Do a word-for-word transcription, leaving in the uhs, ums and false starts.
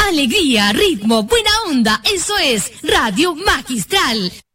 alegría, ritmo, buena onda. Eso es Radio Magistral.